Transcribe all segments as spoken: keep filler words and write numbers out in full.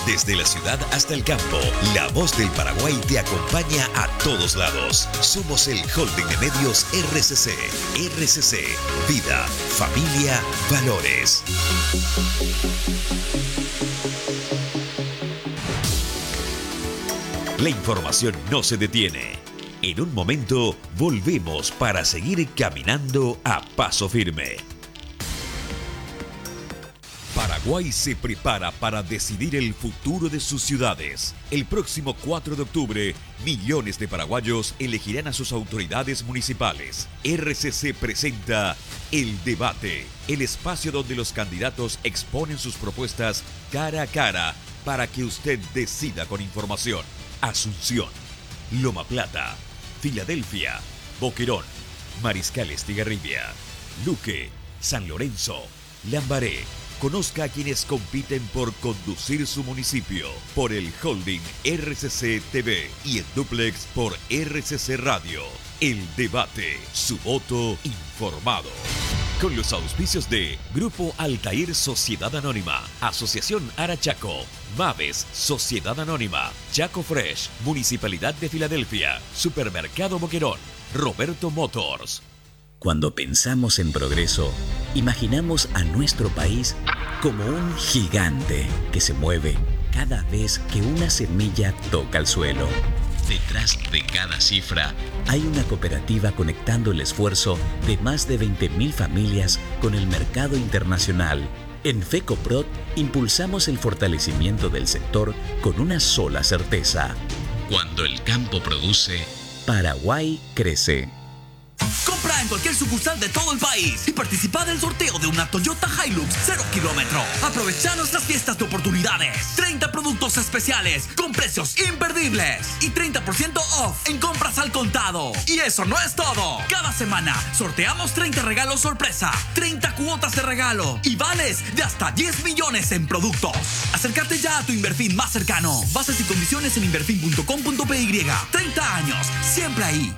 Desde la ciudad hasta el campo, la voz del Paraguay te acompaña a todos lados. Somos el holding de medios R C C. R C C, vida, familia, valores. La información no se detiene. En un momento volvemos para seguir caminando a paso firme. Paraguay se prepara para decidir el futuro de sus ciudades. El próximo cuatro de octubre, millones de paraguayos elegirán a sus autoridades municipales. R C C presenta El Debate, el espacio donde los candidatos exponen sus propuestas cara a cara para que usted decida con información. Asunción, Loma Plata, Filadelfia, Boquerón, Mariscal Estigarribia, Luque, San Lorenzo, Lambaré. Conozca a quienes compiten por conducir su municipio por el holding R C C T V y en duplex por R C C Radio. El Debate, su voto informado. Con los auspicios de Grupo Altair Sociedad Anónima, Asociación Arachaco, Maves Sociedad Anónima, Chaco Fresh, Municipalidad de Filadelfia, Supermercado Boquerón, Roberto Motors. Cuando pensamos en progreso, imaginamos a nuestro país como un gigante que se mueve cada vez que una semilla toca el suelo. Detrás de cada cifra hay una cooperativa conectando el esfuerzo de más de veinte mil familias con el mercado internacional. En FECOPROD impulsamos el fortalecimiento del sector con una sola certeza. Cuando el campo produce, Paraguay crece. Compra en cualquier sucursal de todo el país y participa del sorteo de una Toyota Hilux cero kilómetro. Aprovecha nuestras fiestas de oportunidades. treinta productos especiales con precios imperdibles y treinta por ciento off en compras al contado. Y eso no es todo. Cada semana sorteamos treinta regalos sorpresa, treinta cuotas de regalo y vales de hasta diez millones en productos. Acércate ya a tu Inverfin más cercano. Bases y condiciones en inverfin punto com punto p y. treinta años, siempre ahí.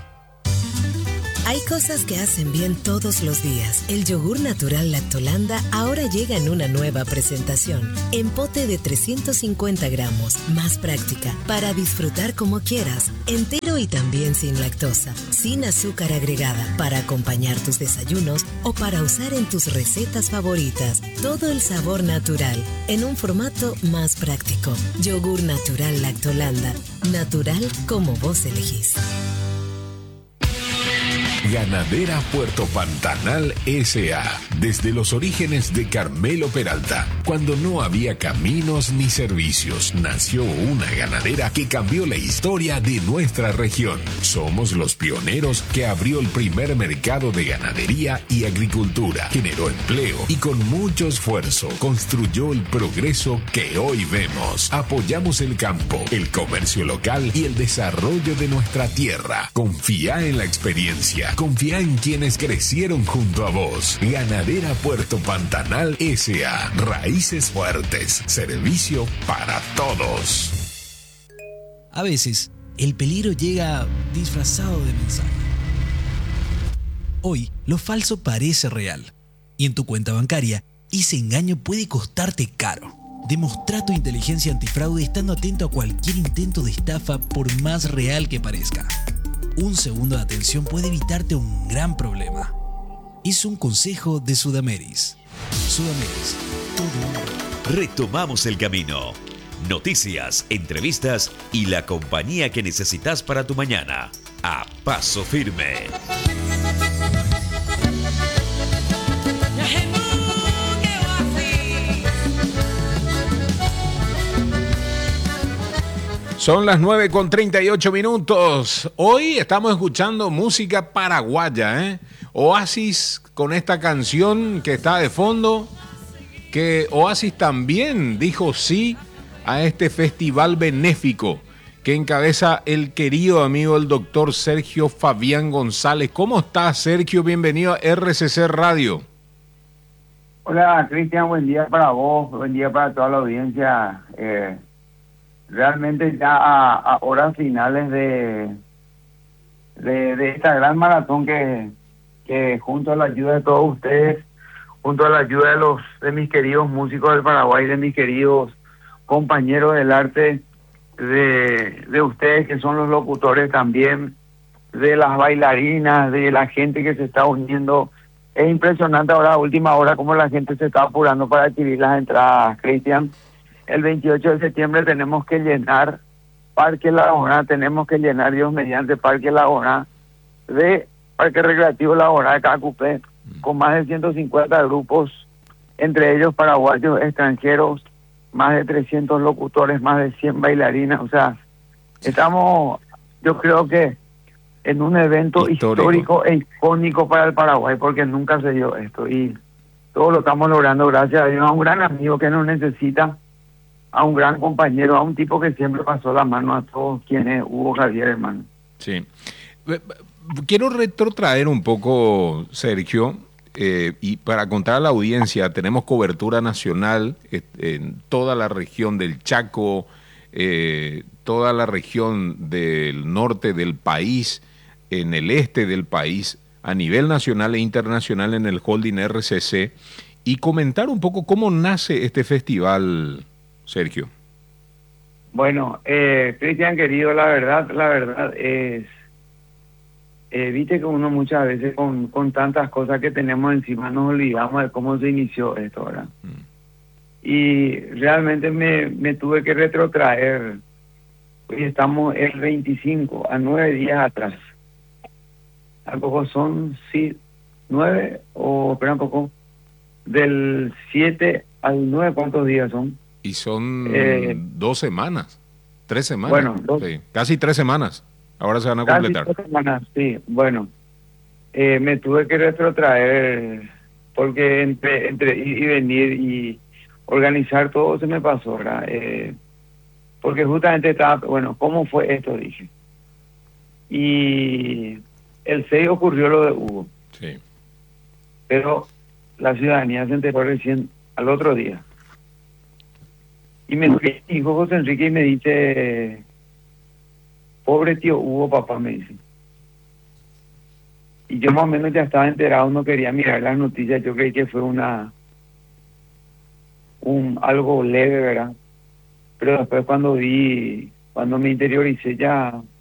Hay cosas que hacen bien todos los días. El yogur natural Lactolanda ahora llega en una nueva presentación. En pote de trescientos cincuenta gramos, más práctica, para disfrutar como quieras. Entero y también sin lactosa, sin azúcar agregada, para acompañar tus desayunos o para usar en tus recetas favoritas. Todo el sabor natural, en un formato más práctico. Yogur natural Lactolanda. Natural como vos elegís. Ganadera Puerto Pantanal S A Desde los orígenes de Carmelo Peralta, cuando no había caminos ni servicios, nació una ganadera que cambió la historia de nuestra región. Somos los pioneros que abrió el primer mercado de ganadería y agricultura, generó empleo y con mucho esfuerzo construyó el progreso que hoy vemos. Apoyamos el campo, el comercio local y el desarrollo de nuestra tierra. Confía en la experiencia. Confía en quienes crecieron junto a vos. Ganadera Puerto Pantanal S A Raíces fuertes. Servicio para todos. A veces, el peligro llega disfrazado de mensaje. Hoy, lo falso parece real. Y en tu cuenta bancaria, ese engaño puede costarte caro. Demostra tu inteligencia antifraude estando atento a cualquier intento de estafa por más real que parezca. Un segundo de atención puede evitarte un gran problema. Es un consejo de Sudameris. Sudameris, todo un... Retomamos el camino. Noticias, entrevistas y la compañía que necesitas para tu mañana. A paso firme. Son las nueve con treinta y ocho minutos. Hoy estamos escuchando música paraguaya, ¿eh? Oasis con esta canción que está de fondo, que Oasis también dijo sí a este festival benéfico que encabeza el querido amigo el doctor Sergio Fabián González. ¿Cómo estás, Sergio? Bienvenido a R C C Radio. Hola, Cristian, buen día para vos, buen día para toda la audiencia. Eh... Realmente ya a, a horas finales de, de de esta gran maratón que, que junto a la ayuda de todos ustedes, junto a la ayuda de los de mis queridos músicos del Paraguay, de mis queridos compañeros del arte, de, de ustedes que son los locutores también, de las bailarinas, de la gente que se está uniendo. Es impresionante ahora a última hora cómo la gente se está apurando para adquirir las entradas, Cristian. El veintiocho de septiembre tenemos que llenar Parque Laguna, tenemos que llenar Dios mediante Parque Laguna, de Parque Recreativo Laguna de Cacupé, con más de ciento cincuenta grupos, entre ellos paraguayos, extranjeros, más de trescientos locutores, más de cien bailarinas. O sea, estamos, yo creo que en un evento histórico. histórico e icónico para el Paraguay, porque nunca se dio esto. Y todo lo estamos logrando gracias a Dios, a un gran amigo que nos necesita, a un gran compañero, a un tipo que siempre pasó la mano a todos quienes Hugo Javier, hermano. Sí. Quiero retrotraer un poco, Sergio, eh, y para contar a la audiencia, tenemos cobertura nacional eh, en toda la región del Chaco, eh, toda la región del norte del país, en el este del país, a nivel nacional e internacional en el holding R C C, y comentar un poco cómo nace este festival, Sergio. Bueno, eh, Cristian querido, la verdad, la verdad es, eh, viste que uno muchas veces con, con tantas cosas que tenemos encima nos olvidamos de cómo se inició esto, ¿verdad? Mm. Y realmente me, me tuve que retrotraer. Hoy estamos el veinticinco, a nueve días atrás. A poco son, sí, nueve, o espera un poco, del siete al nueve, ¿cuántos días son? Y son eh, dos semanas, tres semanas. Bueno, dos, sí, casi tres semanas. Ahora se van a casi completar. Tres semanas, sí, bueno. Eh, me tuve que retrotraer porque entre, entre ir y venir y organizar todo se me pasó, ¿verdad? Eh, porque justamente estaba, bueno, ¿cómo fue esto? Dije. Y el seis ocurrió lo de Hugo. Sí. Pero la ciudadanía se enteró recién al otro día. Y me dijo José Enrique y me dice, pobre tío Hugo, papá, me dice. Y yo más o menos ya estaba enterado, no quería mirar las noticias, yo creí que fue una, un algo leve, ¿verdad? Pero después cuando vi, cuando me interioricé ya,